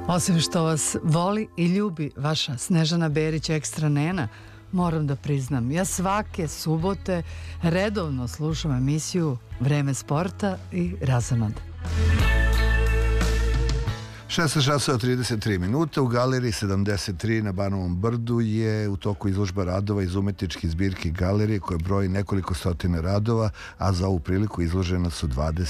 Osim što vas voli i ljubi vaša Snežana Berić ekstra nena, moram da priznam, ja svake subote redovno slušam emisiju Vreme sporta i Razonod. 16 časova 33 minuta u Galeriji 73 na Banovom brdu je u toku izložba radova iz umetničke zbirke galerije koja broji nekoliko stotina radova, a za ovu priliku izložena su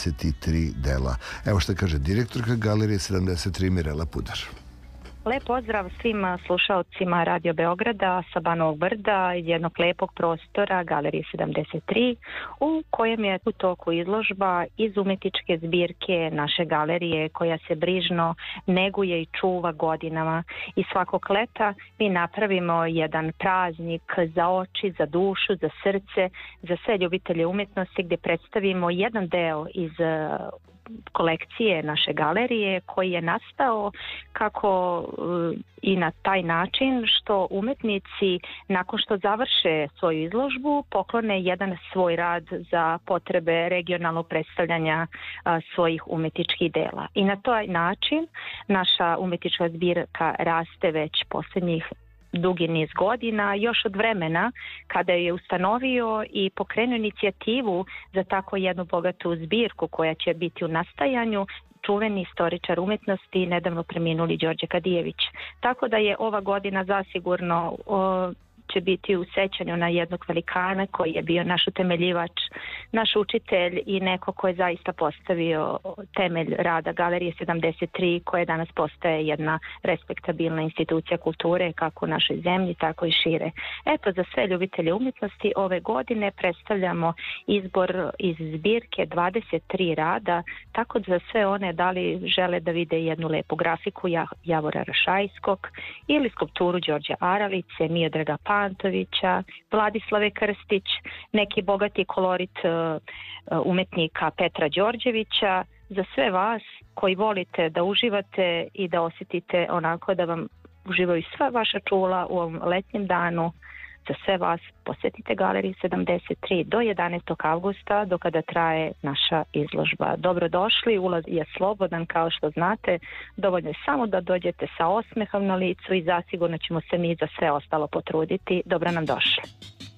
23 dela. Evo što kaže direktorka Galerije 73 Mirela Pudar. Lep pozdrav svim slušalcima Radio Beograda sa Banovog brda, jednog lepog prostora Galerije 73 u kojem je u toku izložba iz umetničke zbirke naše galerije koja se brižno neguje i čuva godinama. I svakog leta mi napravimo jedan praznik za oči, za dušu, za srce, za sve ljubitelje umjetnosti gdje predstavimo jedan deo iz kolekcije naše galerije koji je nastao kako i na taj način što umetnici nakon što završe svoju izložbu poklone jedan svoj rad za potrebe regionalnog predstavljanja svojih umjetničkih dela. I na taj način naša umjetnička zbirka raste već posljednjih dugi niz godina, još od vremena kada je ustanovio i pokrenuo inicijativu za tako jednu bogatu zbirku koja će biti u nastajanju čuveni istoričar umjetnosti, nedavno preminuli Đorđe Kadijević. Tako da je ova godina zasigurno će biti u sećanju na jednog velikana koji je bio naš utemeljivač, naš učitelj i neko ko je zaista postavio temelj rada Galerije 73 koja danas postaje jedna respektabilna institucija kulture kako u našoj zemlji tako i šire. Eto, za sve ljubitelje umjetnosti ove godine predstavljamo izbor iz zbirke 23 rada, tako za sve one da li žele da vide jednu lepu grafiku Javora Rašajskog ili skulpturu Đorđa Aralice, Miodraga Pantovića, Vladislave Krstić, neki bogati kolorit umetnika Petra Đorđevića, za sve vas koji volite da uživate i da osjetite onako da vam uživaju sva vaša čula u ovom letnjem danu. Za sve vas posjetite Galeriju 73 do 11. avgusta do kada traje naša izložba. Dobrodošli, ulaz je slobodan kao što znate, dovoljno je samo da dođete sa osmehom na licu i zasigurno ćemo se mi za sve ostalo potruditi. Dobro nam došli.